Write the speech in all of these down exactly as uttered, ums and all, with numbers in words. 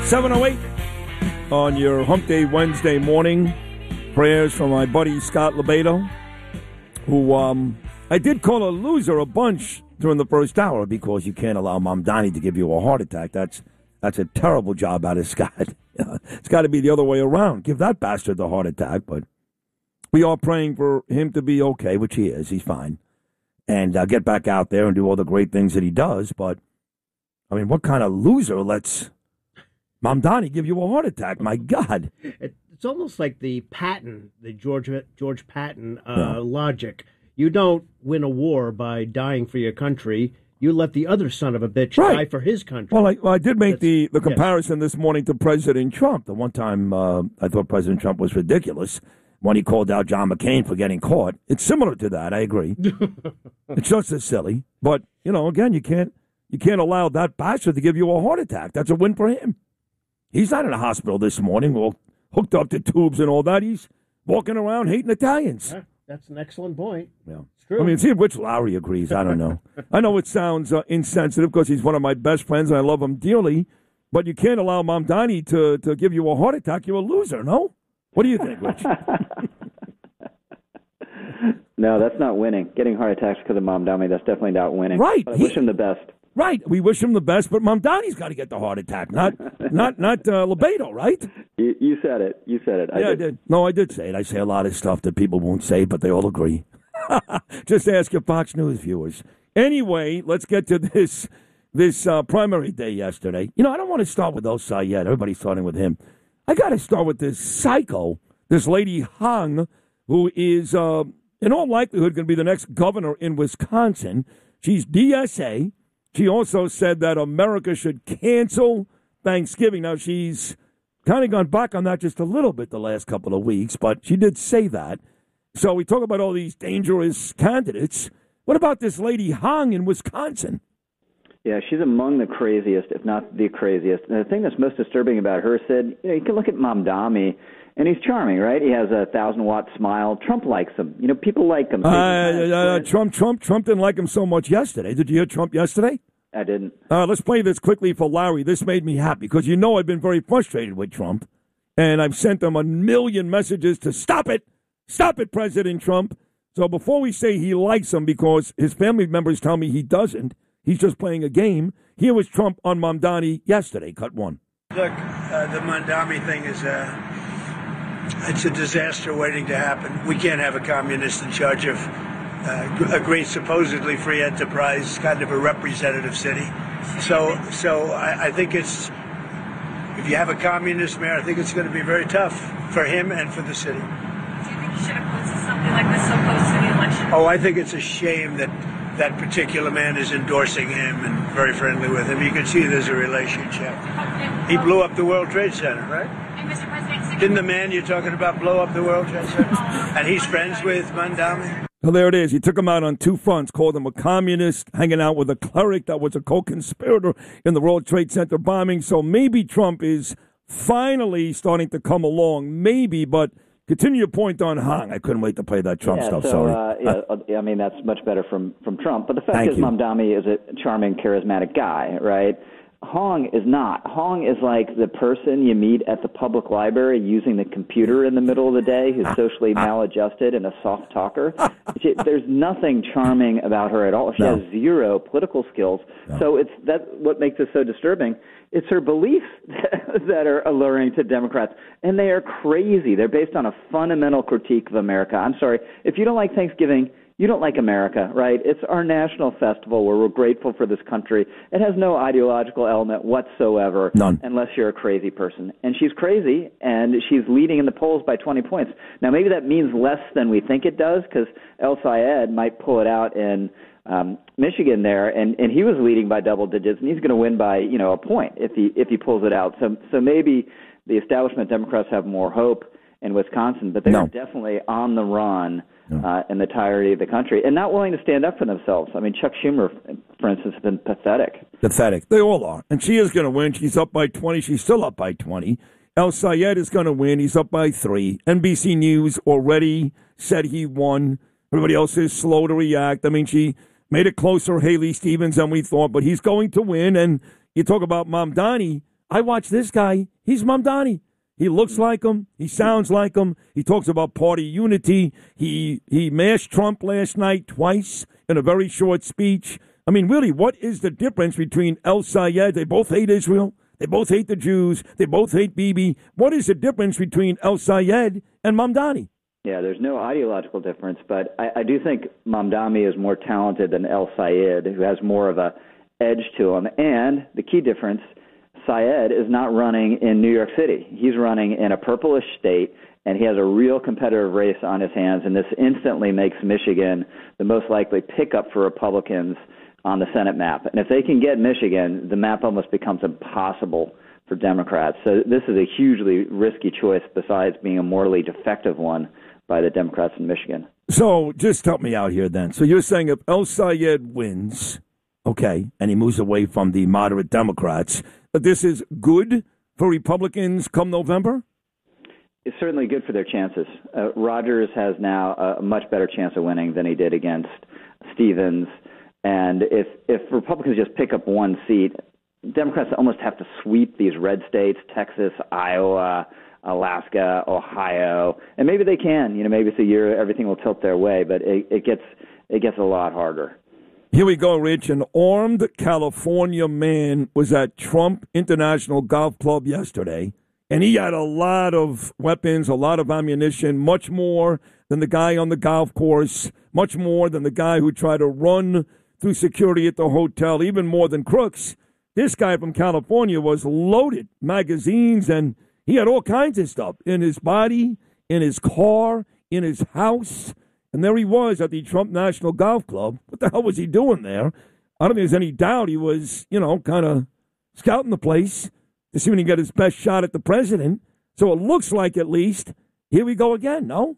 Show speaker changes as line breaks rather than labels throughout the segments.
seven oh eight on your Hump Day Wednesday morning. Prayers for my buddy Scott Lebedo, who um, I did call a loser a bunch during the first hour because you can't allow Mamdani to give you a heart attack. That's that's a terrible job out of Scott. It's got to be the other way around. Give that bastard the heart attack. But we are praying for him to be okay, which he is. He's fine. And uh, get back out there and do all the great things that he does. But, I mean, what kind of loser lets Mamdani give you a heart attack? My God.
It's almost like the Patton, the George George Patton uh,
Yeah.
logic. You don't win a war by dying for your country. You let the other son of a bitch
Right.
die for his country.
Well, I, well, I did make
That's-
the, the
yes.
comparison this morning to President Trump. The one time uh, I thought President Trump was ridiculous when he called out John McCain for getting caught. It's similar to that, I agree. It's just as silly. But, you know, again, you can't you can't allow that bastard to give you a heart attack. That's a win for him. He's not in a hospital this morning, all hooked up to tubes and all that. He's walking around hating Italians.
Yeah, that's an excellent point.
Yeah.
It's true.
I mean, see if Rich Lowry agrees. I don't know. I know it sounds uh, insensitive because he's one of my best friends and I love him dearly, but you can't allow Mamdani to, to give you a heart attack. You're a loser, no? What do you think, Rich?
No, that's not winning. Getting heart attacks because of Mamdani, that's definitely not winning.
Right.
But I
He-
wish him the best.
Right. We wish him the best, but Mamdani's got to get the heart attack, not not not uh, Lebedo, right?
You, you said it. You said it.
Yeah, I did. No, I did say it. I say a lot of stuff that people won't say, but they all agree. Just ask your Fox News viewers. Anyway, let's get to this this uh, primary day yesterday. You know, I don't want to start with Osai yet. Everybody's starting with him. I got to start with this psycho, this lady Hung, who is, uh, in all likelihood, going to be the next governor in Wisconsin. She's D S A. She also said that America should cancel Thanksgiving. Now, she's kind of gone back on that just a little bit the last couple of weeks, but she did say that. So we talk about all these dangerous candidates. What about this lady Hong in Wisconsin?
Yeah, she's among the craziest, if not the craziest. And the thing that's most disturbing about her, Sid, you know, you can look at Mamdani, and he's charming, right? He has a thousand-watt smile. Trump likes him. You know, people like him.
Uh, uh, Trump, Trump, Trump didn't like him so much yesterday. Did you hear Trump yesterday?
I didn't.
Uh, let's play this quickly for Larry. This made me happy because you know I've been very frustrated with Trump, and I've sent him a million messages to stop it, stop it, President Trump. So before we say he likes him because his family members tell me he doesn't, he's just playing a game. Here was Trump on Mamdani yesterday. Cut one.
Look, uh, the Mamdani thing is uh, it's a disaster waiting to happen. We can't have a communist in charge of uh, a great, supposedly free enterprise, kind of a representative city. So, so I, I think it's, if you have a communist mayor, I think it's going to be very tough for him and for the city.
Do you think he should have posted something like this so close to the election?
Oh, I think it's a shame that that particular man is endorsing him and very friendly with him. You can see there's a relationship. He blew up the World Trade Center, right?
And Mister President,
Didn't the man you're talking about blow up the World Trade Center? And he's friends with Mamdani?
Well, there it is. He took him out on two fronts, called him a communist, hanging out with a cleric that was a co-conspirator in the World Trade Center bombing. So maybe Trump is finally starting to come along. Maybe, but continue your point on Hong. I couldn't wait to play that Trump
yeah,
stuff.
so,
Sorry.
Uh, yeah, uh, I mean, that's much better from, from Trump. But the fact
Thank
is,
you.
Mamdani is a charming, charismatic guy, right? Hong is not. Hong is like the person you meet at the public library using the computer in the middle of the day who's socially maladjusted and a soft talker. She, there's nothing charming about her at all. She
No.
has zero political skills.
No.
So it's that what makes it so disturbing. It's her beliefs that are alluring to Democrats, and they are crazy. They're based on a fundamental critique of America. I'm sorry. If you don't like Thanksgiving, you don't like America, right? It's our national festival where we're grateful for this country. It has no ideological element whatsoever.
None.
Unless you're a crazy person. And she's crazy, and she's leading in the polls by twenty points. Now, maybe that means less than we think it does, because El Sayed might pull it out in um, Michigan there, and, and he was leading by double digits, and he's going to win by, you know, a point if he if he pulls it out. So, so maybe the establishment Democrats have more hope in Wisconsin, but they're
No.
definitely on the run uh, in the entirety of the country and not willing to stand up for themselves. I mean, Chuck Schumer, for instance, has been pathetic.
Pathetic. They all are. And she is going to win. She's up by twenty. She's still up by twenty. El Sayed is going to win. He's up by three. N B C News already said he won. Everybody else is slow to react. I mean, she made it closer, Haley Stevens, than we thought, but he's going to win. And you talk about Mamdani. I watch this guy. He's Mamdani. He looks like him. He sounds like him. He talks about party unity. He he mashed Trump last night twice in a very short speech. I mean, really, what is the difference between El Sayed? They both hate Israel. They both hate the Jews. They both hate Bibi. What is the difference between El Sayed and Mamdani?
Yeah, there's no ideological difference, but I, I do think Mamdani is more talented than El Sayed, who has more of a edge to him. And the key difference, Sayed is not running in New York City. He's running in a purplish state, and he has a real competitive race on his hands, and this instantly makes Michigan the most likely pickup for Republicans on the Senate map. And if they can get Michigan, the map almost becomes impossible for Democrats. So this is a hugely risky choice besides being a morally defective one by the Democrats in Michigan.
So just help me out here then. So you're saying if El Sayed wins, okay, and he moves away from the moderate Democrats, that this is good for Republicans come November?
It's certainly good for their chances. Uh, Rogers has now a much better chance of winning than he did against Stevens. And if, if Republicans just pick up one seat, Democrats almost have to sweep these red states, Texas, Iowa, Alaska, Ohio, and maybe they can. You know, maybe it's a year everything will tilt their way, but it, it gets it gets a lot harder.
Here we go, Rich. An armed California man was at Trump International Golf Club yesterday, and he had a lot of weapons, a lot of ammunition, much more than the guy on the golf course, much more than the guy who tried to run through security at the hotel, even more than Crooks. This guy from California was loaded, magazines, and he had all kinds of stuff in his body, in his car, in his house. And there he was at the Trump National Golf Club. What the hell was he doing there? I don't think there's any doubt he was, you know, kind of scouting the place to see when he got his best shot at the president. So it looks like, at least, here we go again, no?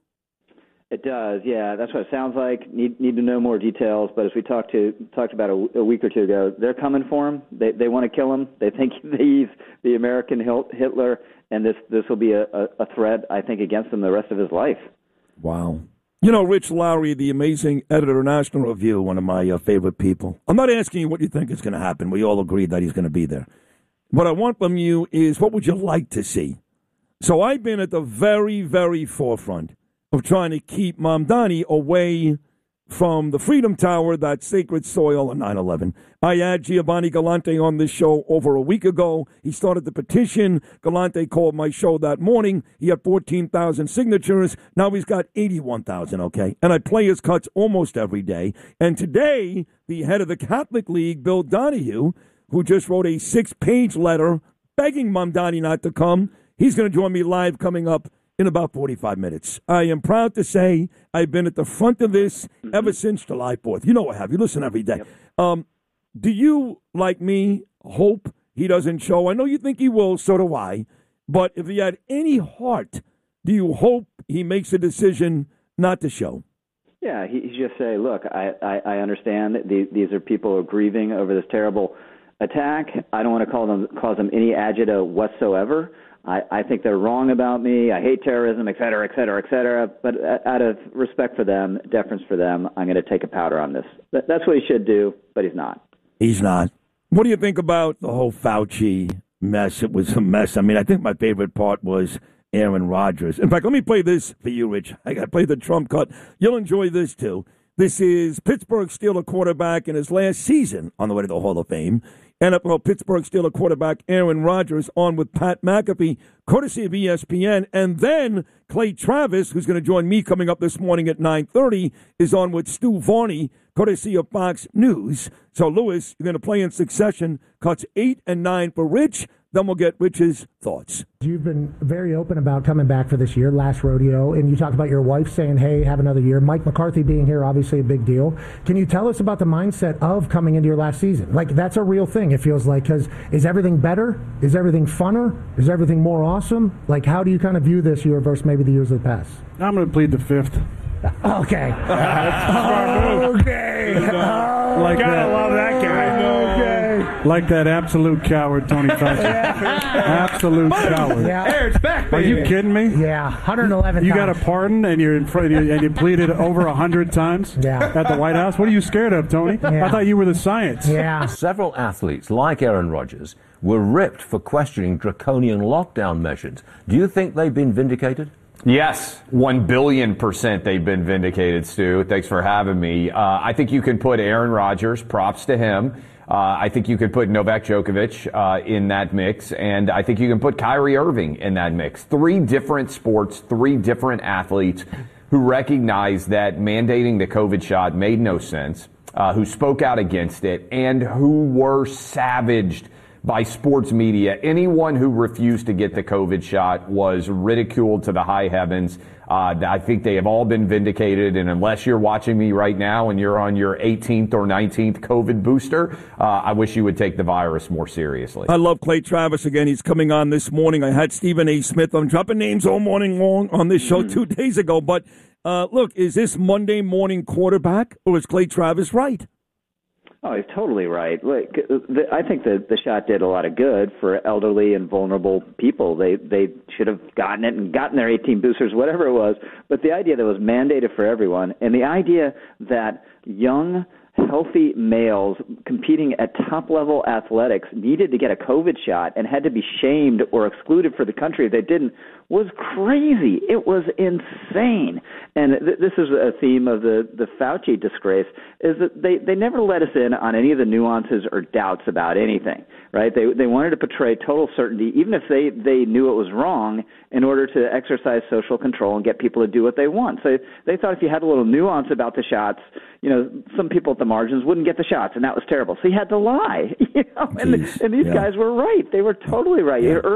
It does, yeah. That's what it sounds like. Need need to know more details. But as we talked to talked about a, a week or two ago, they're coming for him. They they want to kill him. They think he's the American Hitler, and this this will be a, a, a threat, I think, against him the rest of his life.
Wow. You know, Rich Lowry, the amazing editor of National Review, one of my uh, favorite people. I'm not asking you what you think is going to happen. We all agree that he's going to be there. What I want from you is, what would you like to see? So I've been at the very, very forefront of trying to keep Mamdani away from the Freedom Tower, that sacred soil on nine eleven. I had Giovanni Galante on this show over a week ago. He started the petition. Galante called my show that morning. He had fourteen thousand signatures. Now he's got eighty-one thousand, okay? And I play his cuts almost every day. And today, the head of the Catholic League, Bill Donahue, who just wrote a six-page letter begging Mamdani not to come, he's going to join me live coming up in about forty-five minutes. I am proud to say I've been at the front of this mm-hmm. ever since July fourth. You know I have. You listen every day. Yep. Um, do you, like me, hope he doesn't show? I know you think he will, so do I. But if he had any heart, do you hope he makes a decision not to show?
Yeah, he, he just say, look, I, I, I understand that these, these are people who are grieving over this terrible attack. I don't want to call them cause them any agita whatsoever. I, I think they're wrong about me. I hate terrorism, et cetera, et cetera, et cetera. But out of respect for them, deference for them, I'm going to take a powder on this. That's what he should do, but he's not.
He's not. What do you think about the whole Fauci mess? It was a mess. I mean, I think my favorite part was Aaron Rodgers. In fact, let me play this for you, Rich. I got to play the Trump cut. You'll enjoy this, too. This is Pittsburgh Steelers quarterback in his last season on the way to the Hall of Fame. N F L Pittsburgh Steelers quarterback Aaron Rodgers on with Pat McAfee, courtesy of E S P N. And then Clay Travis, who's going to join me coming up this morning at nine thirty, is on with Stu Varney, courtesy of Fox News. So, Lewis, you're going to play in succession. Cuts eight and nine for Rich. Then we'll get Rich's thoughts.
You've been very open about coming back for this year, last rodeo, and you talked about your wife saying, hey, have another year. Mike McCarthy being here, obviously a big deal. Can you tell us about the mindset of coming into your last season? Like, that's a real thing, it feels like, because is everything better? Is everything funner? Is everything more awesome? Like, how do you kind of view this year versus maybe the years of the past?
I'm going to plead the fifth.
Okay.
That's a smart move.
Okay.
Uh, like
Gotta
that.
love that guy.
Okay.
Like that absolute coward, Tony Fauci. Absolute coward.
Yeah.
Eric's back,
Are
baby.
you kidding me?
Yeah, one hundred eleven
You
times.
got a pardon and you're in front and you pleaded over a hundred times
Yeah.
at the White House. What are you scared of, Tony?
Yeah.
I thought you were the science.
Yeah.
Several athletes, like Aaron Rodgers, were ripped for questioning draconian lockdown measures. Do you think they've been vindicated?
Yes, one billion percent they've been vindicated, Stu. Thanks for having me. Uh, I think you can put Aaron Rodgers, props to him. Uh, I think you could put Novak Djokovic uh, in that mix, and I think you can put Kyrie Irving in that mix. Three different sports, three different athletes who recognized that mandating the COVID shot made no sense, uh, who spoke out against it, and who were savaged by sports media. Anyone who refused to get the COVID shot was ridiculed to the high heavens. Uh, I think they have all been vindicated, and unless you're watching me right now and you're on your eighteenth or nineteenth COVID booster, uh, I wish you would take the virus more seriously.
I love Clay Travis again. He's coming on this morning. I had Stephen A. Smith. I'm dropping names all morning long on this show two days ago. But uh, look, is this Monday morning quarterback, or is Clay Travis right?
Oh, he's totally right. Look, the, I think that the shot did a lot of good for elderly and vulnerable people. They they should have gotten it and gotten their eighteen boosters, whatever it was. But the idea that it was mandated for everyone, and the idea that young, healthy males competing at top-level athletics needed to get a COVID shot and had to be shamed or excluded for the country if they didn't, was crazy. It was insane. And th- this is a theme of the, the Fauci disgrace, is that they, they never let us in on any of the nuances or doubts about anything, right? They they wanted to portray total certainty, even if they, they knew it was wrong, in order to exercise social control and get people to do what they want. So they thought if you had a little nuance about the shots, you know, some people at the margins wouldn't get the shots, and that was terrible. So he had to lie, you know, and,
Jeez.
and these
Yeah.
guys were right. They were totally right.
Yeah.